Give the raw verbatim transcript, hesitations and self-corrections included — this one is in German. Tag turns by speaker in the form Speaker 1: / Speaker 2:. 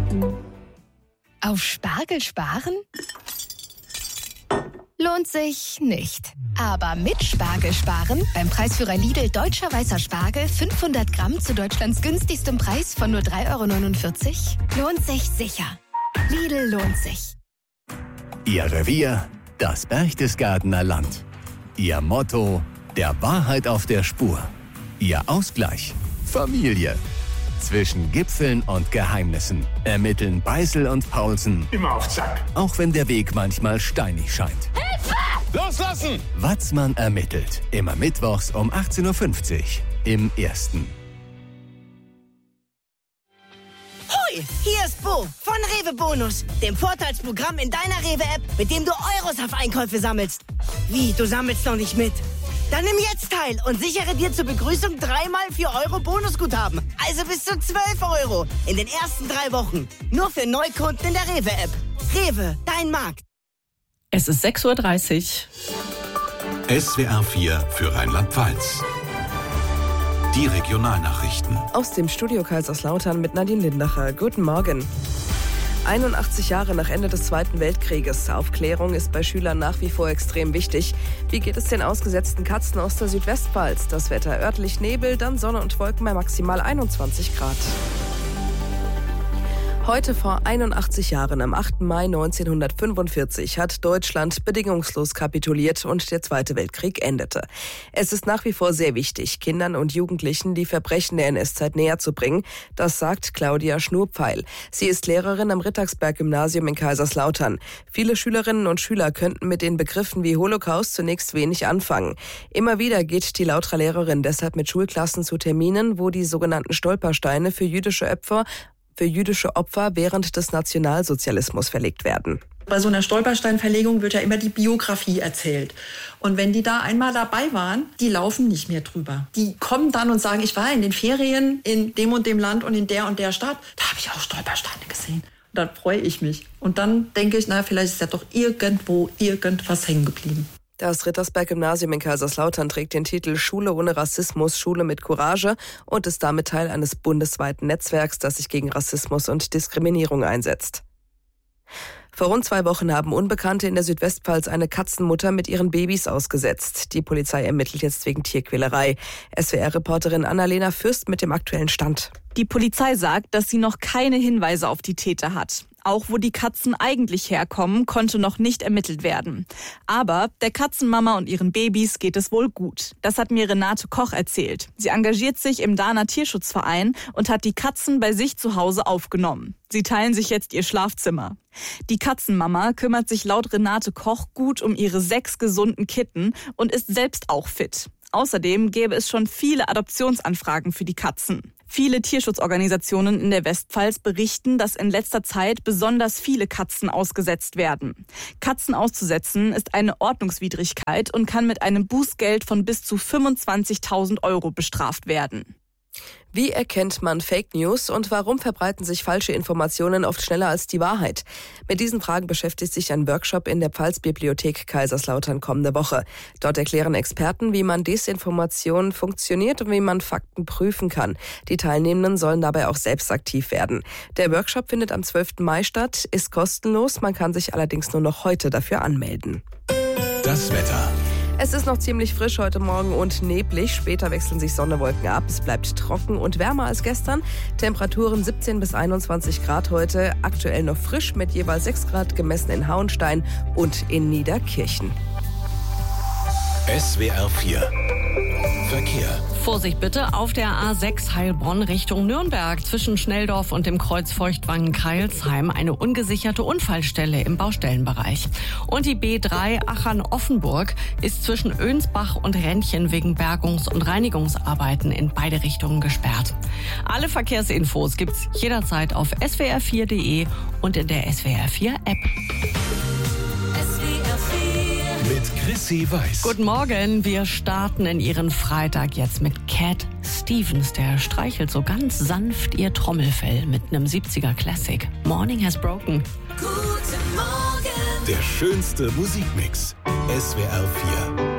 Speaker 1: Auf Spargel sparen? Lohnt sich nicht. Aber mit Spargel sparen, beim Preisführer Lidl Deutscher Weißer Spargel, fünfhundert Gramm zu Deutschlands günstigstem Preis von nur drei Euro neunundvierzig, lohnt sich sicher. Lidl lohnt sich.
Speaker 2: Ihr Revier, das Berchtesgadener Land. Ihr Motto, der Wahrheit auf der Spur. Ihr Ausgleich, Familie. Zwischen Gipfeln und Geheimnissen ermitteln Beißel und Paulsen.
Speaker 3: Immer auf Zack.
Speaker 2: Auch wenn der Weg manchmal steinig scheint.
Speaker 3: Hilfe! Loslassen!
Speaker 2: Watzmann ermittelt. Immer mittwochs um achtzehn Uhr fünfzig im Ersten.
Speaker 4: Hoi, hier ist Bo von Rewe Bonus, dem Vorteilsprogramm in deiner Rewe-App, mit dem du Euros auf Einkäufe sammelst. Wie, du sammelst noch nicht mit? Dann nimm jetzt teil und sichere dir zur Begrüßung dreimal vier Euro Bonusguthaben. Also bis zu zwölf Euro in den ersten drei Wochen. Nur für Neukunden in der Rewe-App. Rewe, dein Markt.
Speaker 5: Es ist sechs Uhr dreißig.
Speaker 6: S W R vier für Rheinland-Pfalz. Die Regionalnachrichten.
Speaker 7: Aus dem Studio Kaiserslautern mit Nadine Lindacher. Guten Morgen. einundachtzig Jahre nach Ende des Zweiten Weltkrieges. Aufklärung ist bei Schülern nach wie vor extrem wichtig. Wie geht es den ausgesetzten Katzen aus der Südwestpfalz? Das Wetter örtlich Nebel, dann Sonne und Wolken bei maximal einundzwanzig Grad. Heute vor einundachtzig Jahren, am achten Mai neunzehnhundertfünfundvierzig, hat Deutschland bedingungslos kapituliert und der Zweite Weltkrieg endete. Es ist nach wie vor sehr wichtig, Kindern und Jugendlichen die Verbrechen der N S-Zeit näher zu bringen. Das sagt Claudia Schnurpfeil. Sie ist Lehrerin am Rittersberg-Gymnasium in Kaiserslautern. Viele Schülerinnen und Schüler könnten mit den Begriffen wie Holocaust zunächst wenig anfangen. Immer wieder geht die Lautra Lehrerin deshalb mit Schulklassen zu Terminen, wo die sogenannten Stolpersteine für jüdische Opfer für jüdische Opfer während des Nationalsozialismus verlegt werden.
Speaker 8: Bei so einer Stolpersteinverlegung wird ja immer die Biografie erzählt. Und wenn die da einmal dabei waren, die laufen nicht mehr drüber. Die kommen dann und sagen, ich war in den Ferien in dem und dem Land und in der und der Stadt. Da habe ich auch Stolpersteine gesehen. Und dann freue ich mich. Und dann denke ich, na, vielleicht ist ja doch irgendwo irgendwas hängen geblieben.
Speaker 7: Das Rittersberg-Gymnasium in Kaiserslautern trägt den Titel Schule ohne Rassismus, Schule mit Courage und ist damit Teil eines bundesweiten Netzwerks, das sich gegen Rassismus und Diskriminierung einsetzt. Vor rund zwei Wochen haben Unbekannte in der Südwestpfalz eine Katzenmutter mit ihren Babys ausgesetzt. Die Polizei ermittelt jetzt wegen Tierquälerei. S W R-Reporterin Annalena Fürst mit dem aktuellen Stand.
Speaker 9: Die Polizei sagt, dass sie noch keine Hinweise auf die Täter hat. Auch wo die Katzen eigentlich herkommen, konnte noch nicht ermittelt werden. Aber der Katzenmama und ihren Babys geht es wohl gut. Das hat mir Renate Koch erzählt. Sie engagiert sich im Dahner Tierschutzverein und hat die Katzen bei sich zu Hause aufgenommen. Sie teilen sich jetzt ihr Schlafzimmer. Die Katzenmama kümmert sich laut Renate Koch gut um ihre sechs gesunden Kitten und ist selbst auch fit. Außerdem gäbe es schon viele Adoptionsanfragen für die Katzen. Viele Tierschutzorganisationen in der Westpfalz berichten, dass in letzter Zeit besonders viele Katzen ausgesetzt werden. Katzen auszusetzen ist eine Ordnungswidrigkeit und kann mit einem Bußgeld von bis zu fünfundzwanzigtausend Euro bestraft werden.
Speaker 7: Wie erkennt man Fake News und warum verbreiten sich falsche Informationen oft schneller als die Wahrheit? Mit diesen Fragen beschäftigt sich ein Workshop in der Pfalzbibliothek Kaiserslautern kommende Woche. Dort erklären Experten, wie man Desinformation funktioniert und wie man Fakten prüfen kann. Die Teilnehmenden sollen dabei auch selbst aktiv werden. Der Workshop findet am zwölften Mai statt, ist kostenlos, man kann sich allerdings nur noch heute dafür anmelden.
Speaker 6: Das Wetter.
Speaker 7: Es ist noch ziemlich frisch heute Morgen und neblig. Später wechseln sich Sonne, Wolken ab. Es bleibt trocken und wärmer als gestern. Temperaturen siebzehn bis einundzwanzig Grad heute. Aktuell noch frisch mit jeweils sechs Grad gemessen in Hauenstein und in Niederkirchen.
Speaker 6: S W R vier Verkehr.
Speaker 5: Vorsicht bitte auf der A sechs Heilbronn Richtung Nürnberg zwischen Schnelldorf und dem Kreuz Feuchtwangen-Kreilsheim eine ungesicherte Unfallstelle im Baustellenbereich. Und die B drei Achern-Offenburg ist zwischen Önsbach und Rennchen wegen Bergungs- und Reinigungsarbeiten in beide Richtungen gesperrt. Alle Verkehrsinfos gibt's jederzeit auf s w r vier punkt d e und in der S W R vier App.
Speaker 6: Mit Chrissy Weiß.
Speaker 5: Guten Morgen, wir starten in Ihren Freitag jetzt mit Cat Stevens. Der streichelt so ganz sanft ihr Trommelfell mit einem siebziger Classic. Morning has broken.
Speaker 10: Guten Morgen.
Speaker 6: Der schönste Musikmix. S W R vier.